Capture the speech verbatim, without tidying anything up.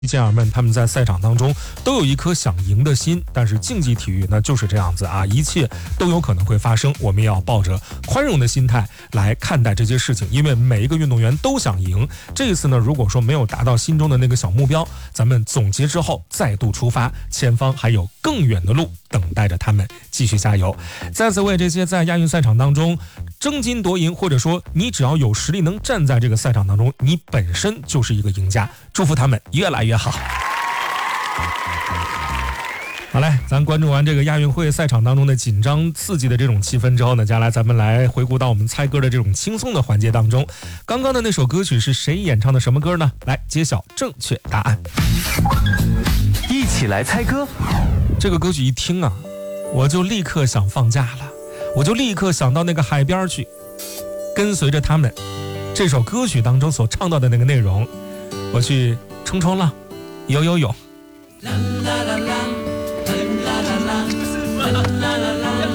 健儿们他们在赛场当中都有一颗想赢的心，但是竞技体育呢就是这样子啊，一切都有可能会发生，我们也要抱着宽容的心态来看待这些事情，因为每一个运动员都想赢。这一次呢，如果说没有达到心中的那个小目标，咱们总结之后再度出发，前方还有更远的路等待着他们，继续加油。再次为这些在亚运赛场当中争金夺银，或者说你只要有实力能站在这个赛场当中，你本身就是一个赢家，祝福他们越来越好。好嘞，咱关注完这个亚运会赛场当中的紧张刺激的这种气氛之后呢，接下来咱们来回顾到我们猜歌的这种轻松的环节当中。刚刚的那首歌曲是谁演唱的什么歌呢？来揭晓正确答案。 一起来猜歌。 这个歌曲一听啊，我就立刻想放假了，我就立刻想到那个海边去，跟随着他们这首歌曲当中所唱到的那个内容，我去冲冲浪，游游泳。啦啦啦啦啦啦啦啦啦啦啦啦